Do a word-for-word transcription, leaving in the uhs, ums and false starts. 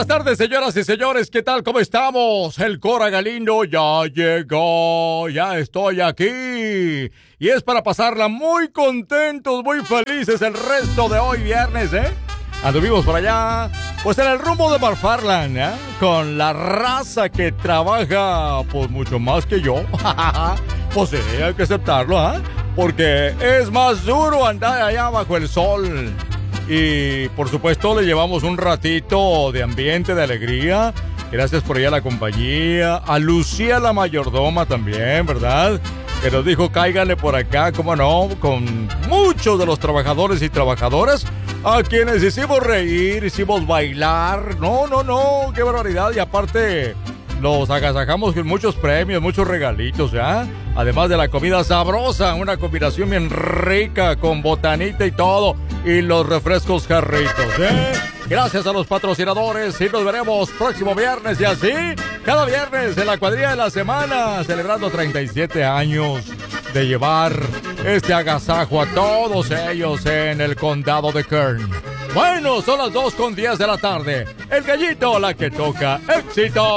buenas tardes, señoras y señores. ¿Qué tal? ¿Cómo estamos? El Cora Galindo ya llegó. Ya estoy aquí. Y es para pasarla muy contentos, muy felices el resto de hoy viernes, ¿eh? Anduvimos por allá, pues en el rumbo de McFarland, ¿eh? Con la raza que trabaja, pues mucho más que yo. Pues sí, hay que aceptarlo, ¿eh? Porque es más duro andar allá bajo el sol. Y por supuesto le llevamos un ratito de ambiente, de alegría. Gracias por ella a la compañía. A Lucía la mayordoma también, ¿verdad? Que nos dijo cáiganle por acá, cómo no, con muchos de los trabajadores y trabajadoras a quienes hicimos reír, hicimos bailar. No, no, no, qué barbaridad. Y aparte los agasajamos con muchos premios, muchos regalitos, ¿ya? Además de la comida sabrosa, una combinación bien rica con botanita y todo. Y los refrescos jarritos, ¿eh? Gracias a los patrocinadores y nos veremos próximo viernes y así, cada viernes en la cuadrilla de la semana, celebrando treinta y siete años de llevar este agasajo a todos ellos en el condado de Kern. Bueno, son las dos con diez de la tarde. El gallito, la que toca éxito.